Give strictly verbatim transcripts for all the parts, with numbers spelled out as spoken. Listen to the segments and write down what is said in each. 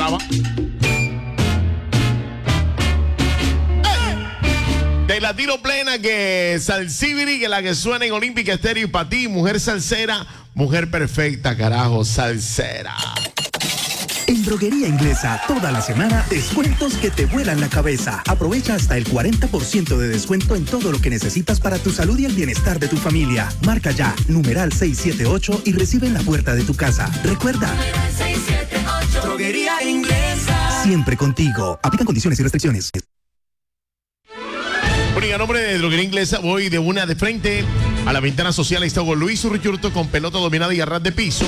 programa. De la tiro plena que Salsibiri, que la que suena en Olímpica Estéreo y para ti, mujer salsera, mujer perfecta, carajo, salsera. En Droguería Inglesa, toda la semana, descuentos que te vuelan la cabeza. Aprovecha hasta el cuarenta por ciento de descuento en todo lo que necesitas para tu salud y el bienestar de tu familia. Marca ya, numeral seiscientos setenta y ocho y recibe en la puerta de tu casa. Recuerda, seiscientos setenta y ocho. Droguería Inglesa. Siempre contigo. Aplican condiciones y restricciones. Bueno, y a nombre de Droguería Inglesa voy de una de frente a la ventana social. Ahí está Hugo Luis Urrichurto con pelota dominada y a ras de piso.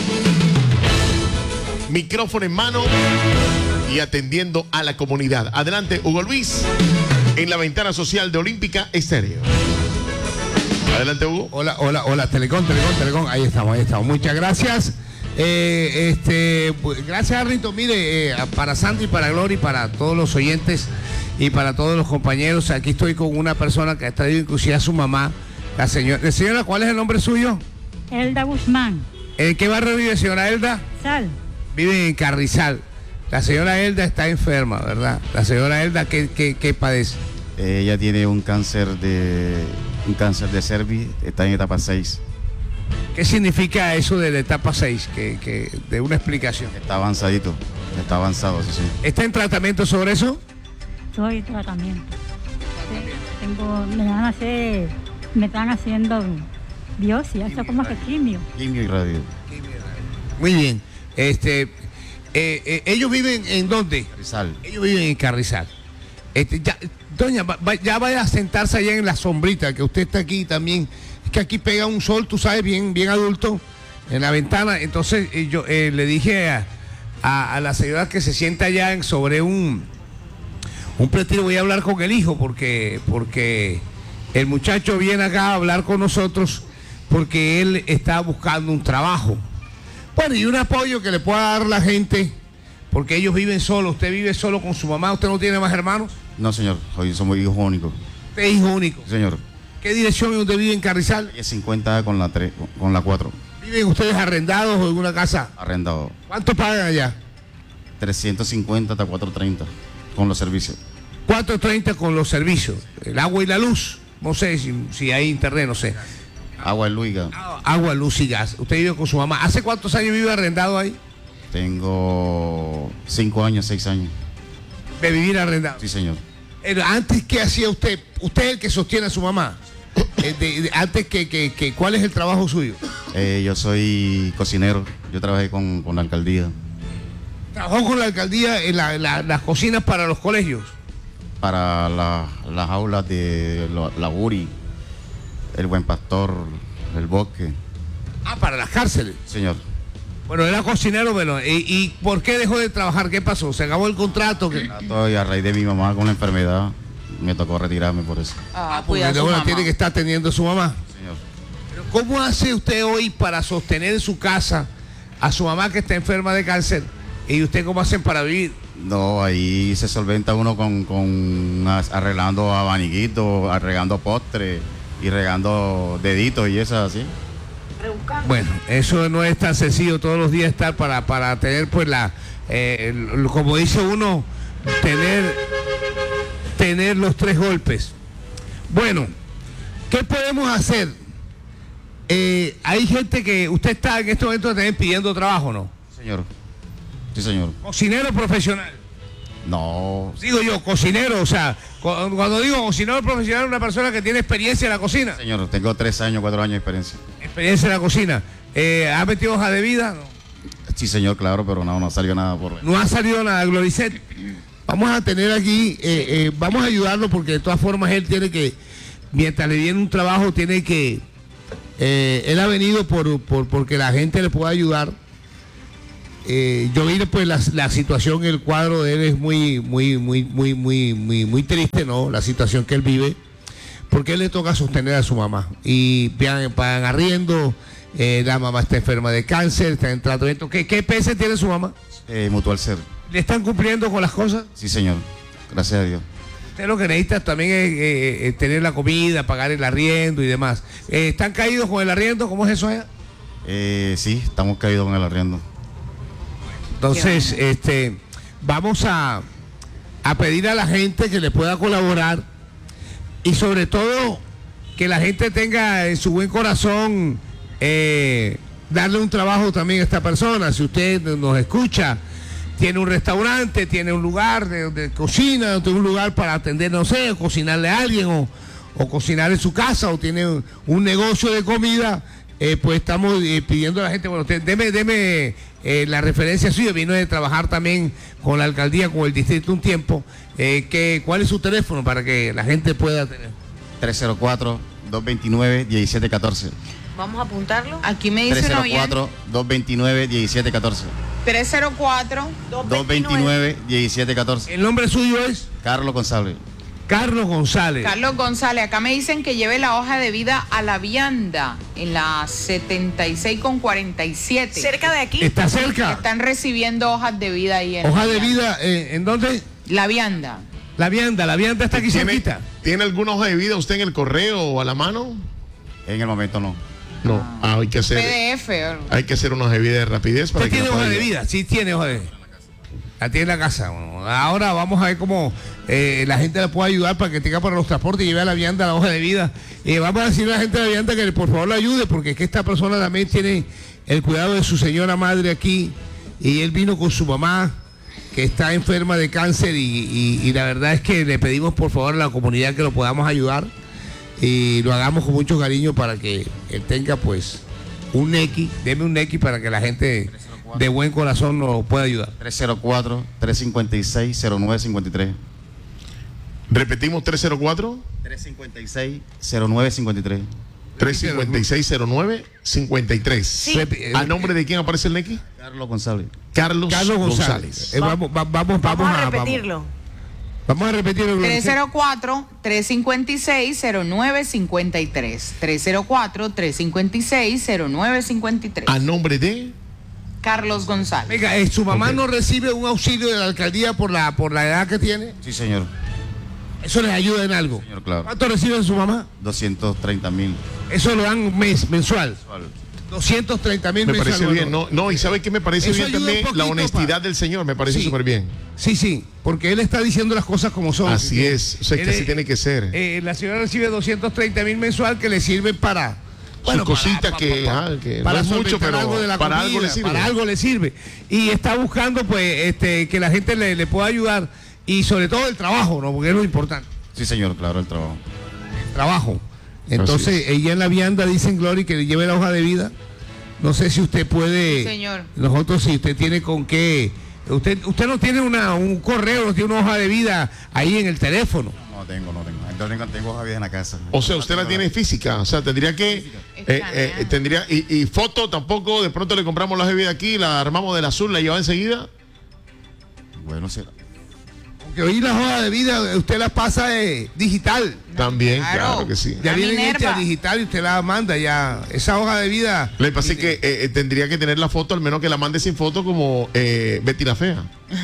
Micrófono en mano y atendiendo a la comunidad. Adelante, Hugo Luis, en la ventana social de Olímpica Estéreo. Adelante, Hugo. Hola, hola, hola, Telecom, Telecom, Telecom. Ahí estamos, ahí estamos. Muchas gracias. Eh, este, pues, gracias, Arlito. Mire, eh, para Sandy, para Glory, para todos los oyentes y para todos los compañeros. Aquí estoy con una persona que ha traído inclusive a su mamá, la señora. Señora, ¿cuál es el nombre suyo? Elda Guzmán. ¿En qué barrio vive, señora Elda? Sal. Vive en Carrizal. La señora Elda está enferma, ¿verdad? La señora Elda, ¿qué, qué, qué padece? Ella tiene un cáncer de un cáncer de cervix, está en etapa seis. ¿Qué significa eso de la etapa seis? Que, que, de una explicación. Está avanzadito, está avanzado, sí, sí. ¿Está en tratamiento sobre eso? Estoy en tratamiento. Tengo, me van a hacer, me están haciendo biopsia, eso como que quimio. Quimio y radio. Muy bien. Este, eh, eh, ¿ellos viven en dónde? Carrizal. Ellos viven en Carrizal. Este, ya, doña, va, ya vaya a sentarse allá en la sombrita, que usted está aquí también. Es que aquí pega un sol, tú sabes, bien, bien adulto, en la ventana. Entonces eh, yo eh, le dije a, a, a la señora que se sienta allá en, sobre un, un pretiro. Voy a hablar con el hijo porque, porque el muchacho viene acá a hablar con nosotros porque él está buscando un trabajo. Bueno, y un apoyo que le pueda dar la gente, porque ellos viven solos. ¿Usted vive solo con su mamá? ¿Usted no tiene más hermanos? No, señor, hoy somos hijos únicos. ¿Usted es hijo único? Sí, señor. ¿Qué dirección es donde vive en Carrizal? Es cincuenta con la tres, con la cuatro. ¿Viven ustedes arrendados o en una casa? Arrendado. ¿Cuánto pagan allá? trescientos cincuenta hasta cuatrocientos treinta con los servicios. cuatrocientos treinta con los servicios. El agua y la luz. No sé si, si hay internet, no sé. Agua y luz y gas. Agua, luz y gas. ¿Usted vive con su mamá? ¿Hace cuántos años vive arrendado ahí? Tengo cinco años, seis años. ¿De vivir arrendado? Sí, señor. Antes, ¿qué hacía usted? Usted es el que sostiene a su mamá. Eh, de, de, antes que, que, que, ¿cuál es el trabajo suyo? Eh, yo soy cocinero. Yo trabajé con, con la alcaldía. ¿Trabajó con la alcaldía en la, la, las cocinas para los colegios? Para la, las aulas de la, la U R I, el Buen Pastor, el Bosque. Ah, para las cárceles. Señor. Bueno, era cocinero, bueno, ¿y, y por qué dejó de trabajar? ¿Qué pasó? ¿Se acabó el contrato? ¿Qué? Y a raíz de mi mamá con la enfermedad, me tocó retirarme por eso. Ah, porque ahora tiene que estar atendiendo a su mamá. Señor. Pero ¿cómo hace usted hoy para sostener en su casa a su mamá que está enferma de cáncer? ¿Y usted cómo hacen para vivir? No, ahí se solventa uno con, con arreglando abaniquitos, arreglando postres y regando deditos y eso así. Bueno, eso no es tan sencillo todos los días estar para, para tener pues la, eh, como dice uno, tener, tener los tres golpes. Bueno, ¿qué podemos hacer? Eh, hay gente que, usted está en este momento también pidiendo trabajo, ¿no? Señor. Sí, señor. ¿Cocinero profesional? No. Digo yo, cocinero, o sea, cuando digo cocinero profesional, una persona que tiene experiencia en la cocina. Señor, tengo tres años, cuatro años de experiencia. Experiencia en la cocina. Eh, ¿Ha metido hoja de vida? No. Sí, señor, claro, pero no, no salió nada por... No ha salido nada, Gloricet. Vamos a tener aquí, eh, eh, vamos a ayudarlo porque de todas formas él tiene que, mientras le viene un trabajo, tiene que, eh, él ha venido por, por porque la gente le pueda ayudar. Eh, yo vi pues la, la situación, el cuadro de él es muy, muy, muy, muy, muy, muy, muy triste, ¿no? La situación que él vive, porque él le toca sostener a su mamá y pagan, pagan arriendo, eh, la mamá está enferma de cáncer, está en tratamiento. ¿Qué, qué P S tiene su mamá? Eh, Mutual Ser. ¿Le están cumpliendo con las cosas? Sí, señor. Gracias a Dios. Usted lo que necesita también es eh, eh, tener la comida, pagar el arriendo y demás. Eh, ¿Están caídos con el arriendo? ¿Cómo es eso allá? Eh, sí, estamos caídos con el arriendo. Entonces, este, vamos a, a pedir a la gente que le pueda colaborar y sobre todo que la gente tenga en su buen corazón eh, darle un trabajo también a esta persona. Si usted nos escucha, tiene un restaurante, tiene un lugar de, de cocina, tiene un lugar para atender, no sé, o cocinarle a alguien o, o cocinar en su casa, o tiene un, un negocio de comida, eh, pues estamos eh, pidiendo a la gente, bueno, usted, deme, deme eh, la referencia suya, vino de trabajar también con la alcaldía, con el distrito un tiempo, eh, que, ¿cuál es su teléfono para que la gente pueda tener? tres cero cuatro, dos dos nueve, uno siete uno cuatro. Vamos a apuntarlo. Aquí me dicen tres cero cuatro, dos dos nueve, uno siete uno cuatro. tres cero cuatro, dos dos nueve, uno siete uno cuatro. ¿El nombre suyo es? Carlos González. Carlos González. Carlos González, acá me dicen que lleve la hoja de vida a La Vianda, en la setenta y seis con cuarenta y siete. Cerca de aquí. ¿Está cerca? Están recibiendo hojas de vida ahí en ¿Hoja La de Vianda. vida eh, en dónde? La Vianda. La Vianda, la Vianda está aquí ¿Tiene, cerquita. ¿Tiene alguna hoja de vida usted en el correo o a la mano? En el momento no. No, ah, hay que hacer, P D F. o- hay que hacer una hoja de vida de rapidez para ¿Usted que tiene la pueda hoja de ayudar. vida? Sí, tiene hoja de vida. La tiene en la casa. Bueno, ahora vamos a ver cómo eh, la gente la puede ayudar para que tenga para los transportes y lleve a la vianda la hoja de vida. Eh, vamos a decirle a la gente de la vianda que por favor la ayude, porque es que esta persona también tiene el cuidado de su señora madre aquí y él vino con su mamá que está enferma de cáncer y, y- y la verdad es que le pedimos por favor a la comunidad que lo podamos ayudar y lo hagamos con mucho cariño para que él tenga pues un X, deme un X para que la gente de buen corazón nos pueda ayudar. tres cero cuatro, tres cinco seis, cero nueve cinco tres. Repetimos tres cero cuatro, tres cinco seis, cero nueve cinco tres. tres cinco seis, cero nueve cinco tres. Repi- ¿A nombre de quién aparece el X? Carlos González. Carlos, Carlos González. González. Eh, vamos, va- vamos, vamos, Vamos a vamos. repetirlo. Vamos a repetirlo. tres cero cuatro, tres cinco seis, cero nueve cinco tres. tres cero cuatro, tres cinco seis, cero nueve cinco tres. ¿A nombre de? Carlos González. Venga, eh, su mamá Ok. no recibe un auxilio de la alcaldía por la por la edad que tiene. Sí, señor. Eso les ayuda en algo. Señor, claro. ¿Cuánto recibe su mamá? doscientos treinta mil. Eso lo dan mes, mensual. doscientos treinta mil Me mensual. parece bien. bueno. No, no, y ¿sabe qué me parece Eso bien ayuda un también? poquito, La honestidad pa. del señor me parece Sí. súper bien. Sí, sí, porque él está diciendo las cosas como son. Así Que- es. O sea, que él así es- tiene que ser. eh, la señora recibe doscientos treinta mil mensual que le sirve para... Sus cositas que, ah, que no es mucho, solventar pero algo de la para comida, algo le sirve. Para algo le sirve. Y está buscando pues este que la gente le, le pueda ayudar y sobre todo el trabajo, ¿no? Porque es lo importante. Sí, señor, claro, el trabajo. Trabajo. Entonces, Así ella en la vianda dicen, Glory, que le lleve la hoja de vida. No sé si usted puede... Sí, señor. Nosotros, si usted tiene con qué... Usted usted no tiene una, un correo, no tiene una hoja de vida ahí en el teléfono. No tengo, no tengo. Entonces tengo, tengo hoja de vida en la casa. O sea, usted la tiene física. O sea, tendría que. eh, eh, tendría y, y foto tampoco. De pronto le compramos la hoja de vida aquí, la armamos del azul, la lleva enseguida. Bueno, será. Porque hoy la hoja de vida usted la pasa eh, digital. También, Claro. claro, que sí. Ya La viene Minerva. hecha digital y usted la manda ya. Esa hoja de vida. Le pasé que eh, eh, tendría que tener la foto, al menos que la mande sin foto, como eh, Betty la Fea.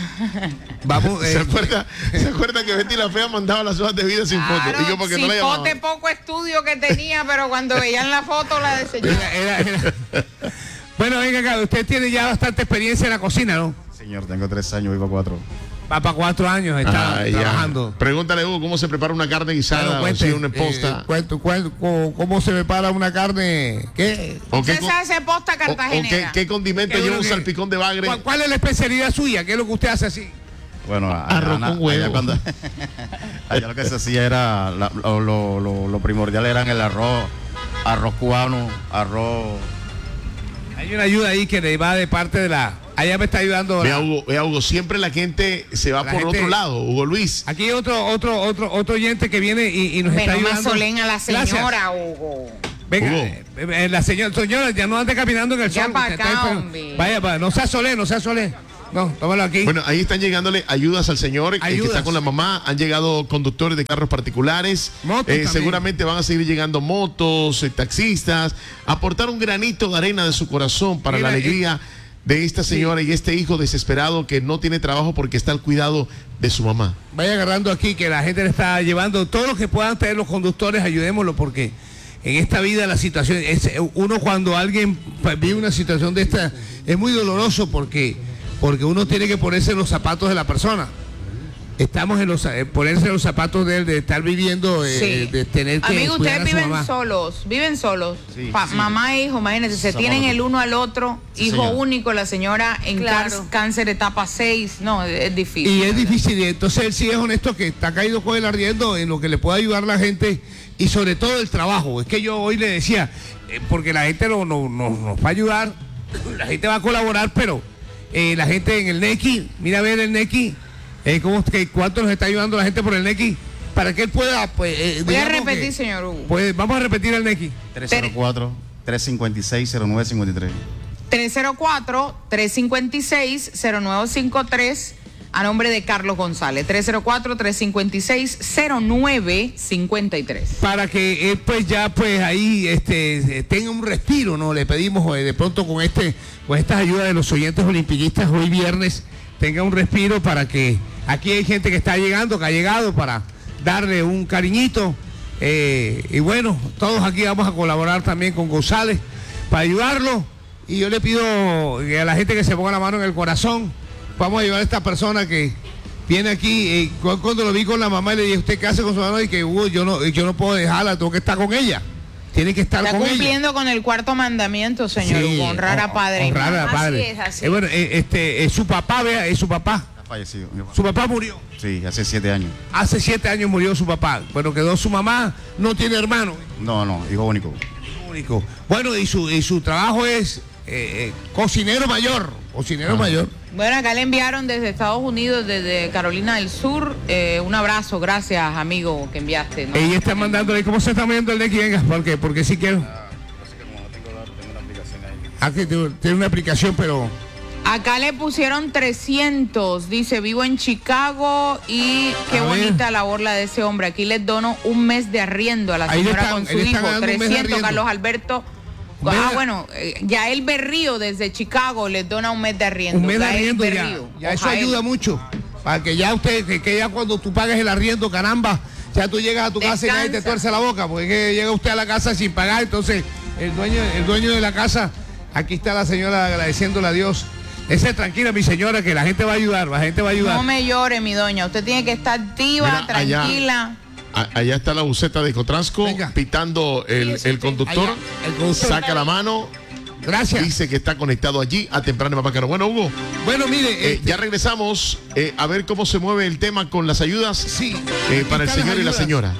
Vamos, ¿Se eh, acuerda? ¿Se acuerda que Betty la Fea mandaba las hojas de vida sin foto? Claro, Y yo, porque no la llamaba. cipote poco estudio que tenía, pero cuando veían la foto la de señor. era- era- era- Bueno, venga acá, usted tiene ya bastante experiencia en la cocina, ¿no? Señor, tengo tres años, vivo cuatro. Va para cuatro años, está Ah, ya. trabajando. Pregúntale, Hugo, cómo se prepara una carne Claro, guisada o cuente, si una posta. eh, cuento, cuento, co- ¿cómo se prepara una carne? ¿Qué? o qué, Usted se hace posta o- o cartagenera. qué, qué condimento ¿Qué es lleva lo un que- salpicón de bagre. ¿Cuál, cuál es la especialidad suya? ¿Qué es lo que usted hace así? Bueno, Arroz allá- con huevo. allá cuando- allá lo que se hacía era, la- lo, lo- lo- lo primordial era el arroz, arroz cubano, arroz... Hay una ayuda ahí que le va de parte de la... Allá me está ayudando. Vea, la- Hugo, vea, Hugo, siempre la gente se va La por gente- otro lado, Hugo Luis. Aquí hay otro, otro, otro, otro oyente que viene y, y nos está Pero más ayudando. solen a la Gracias. señora, Hugo. Venga, Hugo. eh, eh, la señora, señora, ya no ande caminando en el Ya sol. pa' usted acá, está- hombre. Vaya, vaya, no sea solé, no sea solé. No, tómalo aquí. Bueno, ahí están llegándole ayudas al señor eh, que Ayudas. está con la mamá. Han llegado conductores de carros particulares. Motos Eh, también. seguramente van a seguir llegando motos, eh, taxistas. Aportar un granito de arena de su corazón para Mira, la eh, alegría de esta señora y este hijo desesperado que no tiene trabajo porque está al cuidado de su mamá. Vaya agarrando aquí que la gente le está llevando todo lo que puedan tener los conductores, ayudémoslo porque en esta vida la situación es uno cuando alguien vive una situación de esta es muy doloroso porque porque uno tiene que ponerse en los zapatos de la persona. Estamos en los eh, ponerse en los zapatos de él, de estar viviendo, eh, Sí. de tener que Amigos, cuidar ustedes a su viven mamá. solos, viven solos. Sí, Pa- sí. Mamá e hijo, imagínense, se Somos tienen los- el uno al otro, Sí, hijo señora. único, la señora en Claro. cár- cáncer etapa seis. No, es difícil. Y es ¿verdad? difícil, y entonces él sí es honesto que está caído con el arriendo en lo que le puede ayudar a la gente y sobre todo el trabajo. Es que yo hoy le decía, eh, porque la gente no, no- no- nos va a ayudar, la gente va a colaborar, pero eh, la gente en el Nequi, mira a ver el Nequi, eh, cómo, que, cuánto nos está ayudando la gente por el Nequi, para que él pueda, pues... eh, Voy a digamos repetir, que- señor Hugo. Pues vamos a repetir el Nequi. tres cero cuatro, tres cinco seis, cero nueve cinco tres. tres cero cuatro, tres cinco seis, cero nueve cinco tres a nombre de Carlos González. tres cero cuatro, tres cinco seis, cero nueve cinco tres. Para que él pues ya pues ahí este tenga un respiro, ¿no? Le pedimos eh, de pronto con este con estas ayudas de los oyentes olimpiquistas hoy viernes tenga un respiro para que aquí hay gente que está llegando, que ha llegado para darle un cariñito eh, y bueno, todos aquí vamos a colaborar también con González para ayudarlo y yo le pido que a la gente que se ponga la mano en el corazón. Vamos a ayudar a esta persona que viene aquí. Eh, cu- cuando lo vi con la mamá, le dije, ¿usted qué hace con su mamá? Y que "Uy, yo no yo no puedo dejarla, tengo que estar con ella. Tiene que estar Está con ella. cumpliendo con el cuarto mandamiento, señor Sí, Hugo, honrar a hon- padre y honrar a madre. padre. Así es, así Eh, bueno, eh, este, eh, su papá, vea, es su papá. Ha fallecido. mi papá. Su papá murió. Sí, hace siete años. Hace siete años murió su papá. Bueno, quedó su mamá, no tiene hermano. No, no, hijo único. Único. Bueno, y su, y su trabajo es eh, eh, cocinero mayor. Cocinero mayor. Bueno, acá le enviaron desde Estados Unidos, desde Carolina del Sur, eh, un abrazo, gracias amigo que enviaste. ¿no? Ella está mandándole, ¿cómo se está moviendo el de aquí? Venga, ¿por qué? Porque sí quiero. Ah, que tiene tiene una aplicación, pero. Acá le pusieron trescientos, dice, vivo en Chicago y qué A ver. bonita labor la de ese hombre. Aquí les dono un mes de arriendo a la Ahí le señora están- con su ahí le están hijo, dando un mes de trescientos, arriendo. Carlos Alberto. Vea. Ah, bueno, eh, ya el Berrío desde Chicago les dona un mes de arriendo. Un mes de Gael arriendo ya. Berrío, Ya eso Ojael. ayuda mucho. Para que ya usted, que, que ya cuando tú pagues el arriendo, caramba, ya tú llegas a tu casa y nadie te Descansa. tuerce la boca, porque es que llega usted a la casa sin pagar, entonces el dueño, el dueño de la casa, aquí está la señora agradeciéndole a Dios. Ese tranquila, mi señora, que la gente va a ayudar, la gente va a ayudar. No me llore, mi doña. Usted tiene que estar activa, Mira, allá. tranquila. A- allá está la buceta de Cotransco Venga. pitando el, el conductor. Allá, el conductor. Saca la mano. Gracias. Dice que está conectado allí a temprano papá Caro. Bueno, Hugo, Bueno, mire, eh, este, ya regresamos eh, a ver cómo se mueve el tema con las ayudas sí, eh, aquí para el están las señor y la ayudas. señora.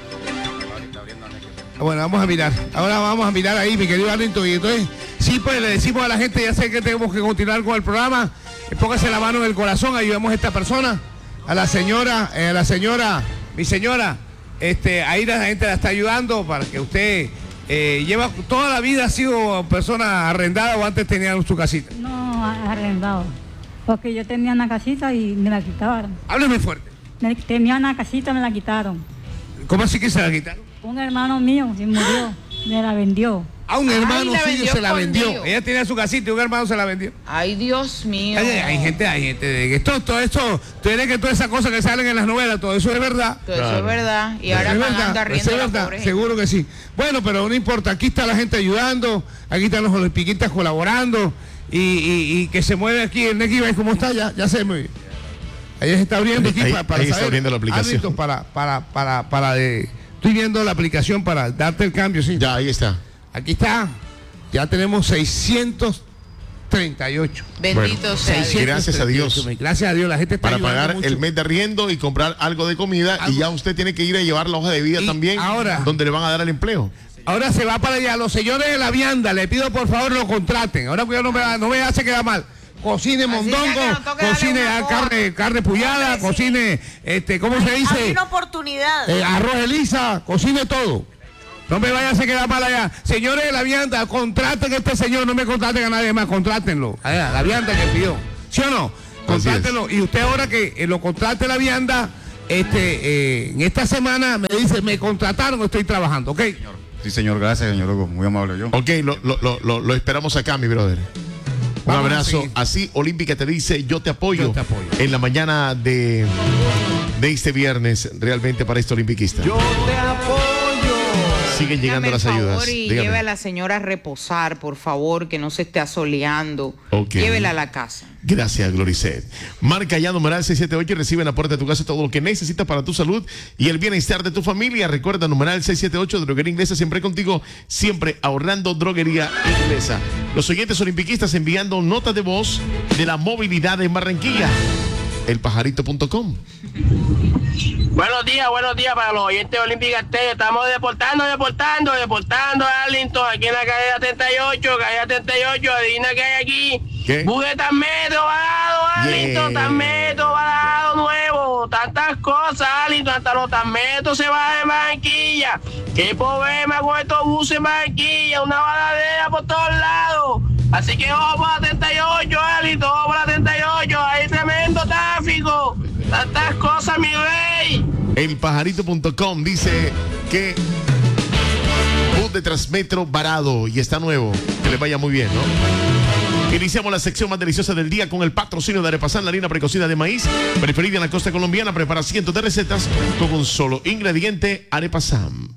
Bueno, vamos a mirar. Ahora vamos a mirar ahí, mi querido Arlington. Y entonces, sí, pues le decimos a la gente, ya sé que tenemos que continuar con el programa. Eh, Póngase la mano en el corazón, ayudemos a esta persona. A la señora, eh, a la señora, mi señora, este, ahí la gente la está ayudando para que usted eh, lleva toda la vida ha sido persona arrendada o antes tenía su casita. No, arrendado. Porque yo tenía una casita y me la quitaron. Hábleme fuerte. Me- tenía una casita, me la quitaron. ¿Cómo así que se la quitaron? Un hermano mío se murió, me la vendió. A un Ay, hermano la suyo vendió se la vendió. escondido. Ella tenía su casita y un hermano se la vendió. Ay, Dios mío. Hay, hay gente, hay gente de que esto, todo esto, tiene que todas esas cosas que salen en las novelas, todo eso es verdad. Todo eso es Claro. verdad. Y Eso ahora es pagando verdad, arriendo eso es a la verdad, pobre gente. seguro que sí. Bueno, pero no importa, aquí está la gente ayudando, aquí están los olimpiquistas colaborando y, y- y que se mueve aquí el Nequi, ¿ves cómo está? Ya, ya se mueve. Ahí se está abriendo aquí Ahí- para, para ahí está saber. abriendo la aplicación. Árbitro, para, para, para, para de, estoy viendo la aplicación para darte el cambio, sí. Ya, ahí está. Aquí está, ya tenemos seiscientos treinta y ocho. Bendito Bueno, sea Dios. seiscientos Gracias a Dios. Gracias a Dios, la gente está Para ayudando pagar mucho. el mes de arriendo y comprar algo de comida y Algo. ya usted tiene que ir a llevar la hoja de vida Y también, ahora- donde le van a dar el empleo. Ahora se va para allá. Los señores de la vianda, le pido por favor lo contraten. Ahora cuidado, no me, no me hace quedar mal. Cocine mondongo, ya que nos toca darle cocine una ah, hoja. carne, carne pullada, Hombre, sí. cocine, este, ¿cómo se Hay dice? una oportunidad. Eh, arroz elisa, cocine todo. No me vaya a hacer quedar mal allá. Señores de la vianda, contraten a este señor, no me contraten a nadie más, contrátenlo. Allá, la vianda que pidió. ¿Sí o no? Contrátenlo. Y usted ahora que eh, lo contrate la vianda, este, eh, en esta semana me dice, me contrataron, estoy trabajando, ¿ok? Sí, señor, gracias, señor Hugo. Muy amable yo. Ok, lo, lo- lo- lo- lo esperamos acá, mi brother. Un Vamos a abrazo. seguir. Así, Olímpica te dice, yo te apoyo, Yo te apoyo. en la mañana de, de este viernes, realmente para este olimpiquista. Yo te apoyo. siguen llegando las Hágame el ayudas. favor y Dígame. lleve a la señora a reposar, por favor, que no se esté asoleando. Ok. Llévela a la casa. Gracias, Gloricet. Marca ya numeral seiscientos setenta y ocho y recibe en la puerta de tu casa todo lo que necesitas para tu salud y el bienestar de tu familia. Recuerda, numeral seiscientos setenta y ocho, Droguería Inglesa, siempre contigo, siempre ahorrando. Droguería Inglesa. Los oyentes olimpiquistas enviando notas de voz de la movilidad en Barranquilla. el pajarito punto com. Buenos días, buenos días para los oyentes olímpicos. Estamos deportando, deportando, deportando a Arlington, aquí en la calle treinta y ocho, calle treinta y ocho, adivina qué hay aquí. ¿Qué? Bugue tan metro, barato, Arlington, Yeah. tan metro, barato, nuevo, tantas cosas, Arlington, hasta los tan metros se va de Barranquilla. Qué problema con estos buses en Barranquilla, una baladera por todos lados. Así que ojo por la treinta y ocho, Arlington, ojo por la treinta y ocho, hay tremendo tráfico, tantas cosas, mi rey. el pajarito punto com dice que bus de Transmetro varado y está nuevo. Que les vaya muy bien, ¿no? Iniciamos la sección más deliciosa del día con el patrocinio de Arepasan, la harina precocida de maíz, preferida en la costa colombiana. Prepara cientos de recetas con un solo ingrediente, Arepasan.